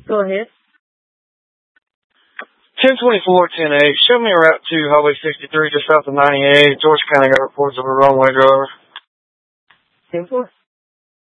Go ahead. 1024-10-8. Show me a route to Highway 63 just south of 98. George County got reports of a runway driver. 10-4.